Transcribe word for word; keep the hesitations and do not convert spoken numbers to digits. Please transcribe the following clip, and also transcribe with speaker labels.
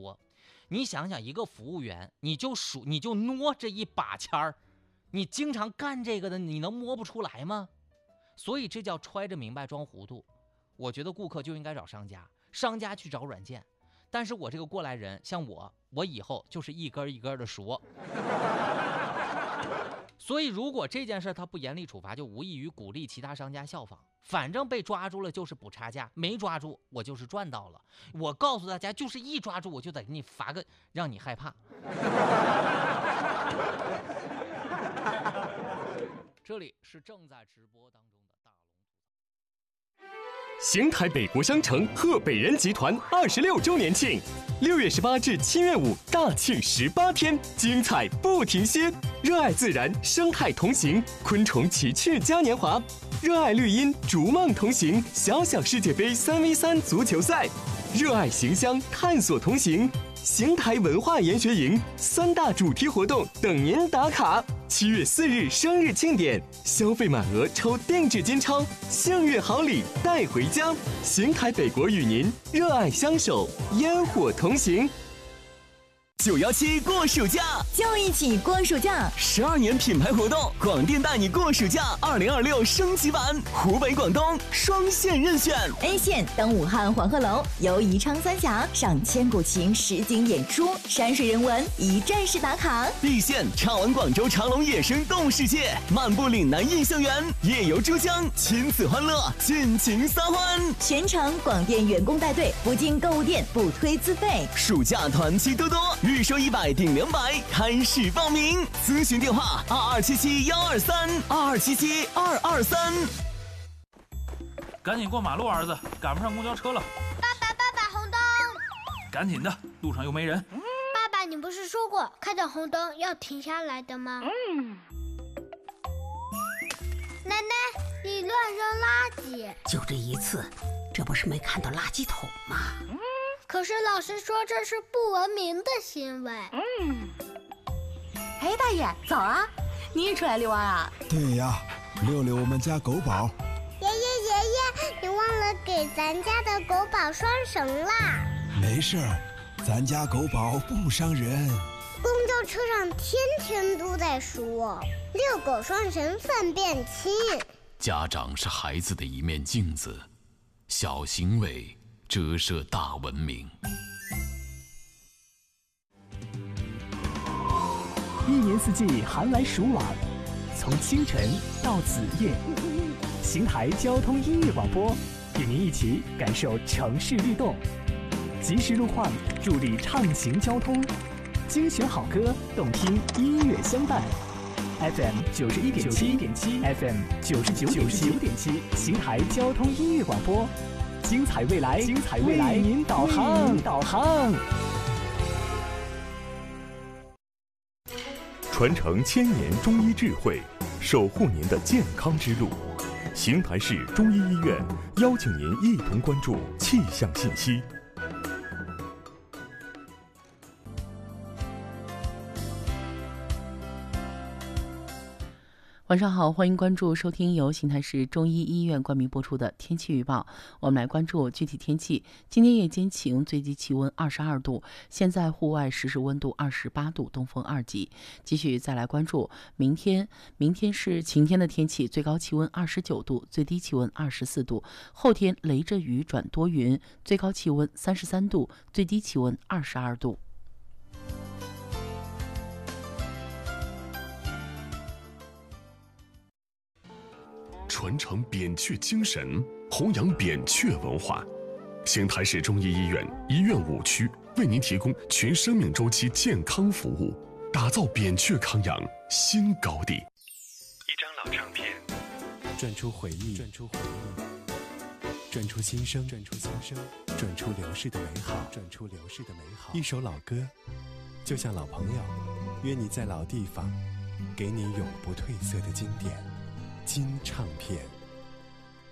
Speaker 1: 多。你想想，一个服务员，你就数，你就挪这一把签儿，你经常干这个的，你能摸不出来吗？所以这叫揣着明白装糊涂。我觉得顾客就应该找商家，商家去找软件。但是我这个过来人，像我，我以后就是一根一根的说。所以如果这件事他不严厉处罚，就无异于鼓励其他商家效仿。反正被抓住了就是补差价，没抓住我就是赚到了。我告诉大家，就是一抓住我就得给你罚个让你害怕。这里是正在直播当中的大龙。
Speaker 2: 邢台北国商城贺北人集团二十六周年庆，六月十八至七月五大庆十八天，精彩不停歇。热爱自然，生态同行，昆虫奇趣嘉年华；热爱绿荫，逐梦同行，小小世界杯三 v 三足球赛；热爱行乡，探索同行。邢台文化研学营三大主题活动等您打卡。七月四日生日庆典，消费满额抽定制金钞，幸运好礼带回家。邢台北国与您热爱相守，烟火同行。
Speaker 3: 九幺七过暑假，
Speaker 4: 就一起过暑假！
Speaker 3: 十二年品牌活动，广电带你过暑假二零二六升级版，湖北、广东双线任选。
Speaker 4: A 线登武汉黄鹤楼，游宜昌三峡，赏千古情实景演出，山水人文一站式打卡。
Speaker 3: B 线畅玩广州长隆野生动物世界，漫步岭南印象园，夜游珠江，亲子欢乐，尽情撒欢。
Speaker 4: 全程广电员工带队，不进购物店，不推资费。
Speaker 3: 暑假团期多多，预收一百顶两百，开始报名。咨询电话：二二七七幺二三二二七七二二三。
Speaker 5: 赶紧过马路，儿子，赶不上公交车了。
Speaker 6: 爸爸，爸爸，红灯！
Speaker 5: 赶紧的，路上又没人。
Speaker 6: 爸爸，你不是说过看见红灯要停下来的吗？嗯。奶奶，你乱扔垃圾。
Speaker 7: 就这一次，这不是没看到垃圾桶吗？
Speaker 6: 嗯。可是老师说这是不文明的行为。
Speaker 7: 嗯。哎，大爷，早啊！你也出来遛弯啊？
Speaker 8: 对呀，遛遛我们家狗宝。
Speaker 6: 爷爷爷爷，你忘了给咱家的狗宝拴绳啦。
Speaker 8: 没事儿，咱家狗宝不伤人。
Speaker 6: 公交车上天天都在说遛狗拴绳粪便轻。
Speaker 9: 家长是孩子的一面镜子，小行为折射大文明。
Speaker 10: 一年四季寒来暑往，从清晨到子夜，邢台交通音乐广播与您一起感受城市律动，及时路况助力畅行交通，精选好歌，动听音乐相伴。F M 九十一点七，F M 九十九点七，邢台交通音乐广播。精彩未来，精彩未来，为您导航，导航。
Speaker 11: 传承千年中医智慧，守护您的健康之路。邢台市中医医院邀请您一同关注气象信息。
Speaker 12: 晚上好，欢迎关注收听由邢台市中医医院冠名播出的天气预报。我们来关注具体天气。今天夜间晴，最低气温二十二度，现在户外实时温度二十八度，东风二级。继续再来关注明天，明天是晴天的天气，最高气温二十九度，最低气温二十四度。后天雷阵雨转多云，最高气温三十三度，最低气温二十二度。
Speaker 11: 传承扁鹊精神，弘扬扁鹊文化。邢台市中医医院医院五区为您提供全生命周期健康服务，打造扁鹊康养新高地。
Speaker 13: 一张老唱片，
Speaker 14: 转出回忆，转出回忆，转出新生，转出新生，转出流逝的美好，转出流逝的美好。一首老歌，就像老朋友，约你在老地方，给你永不褪色的经典。金唱片。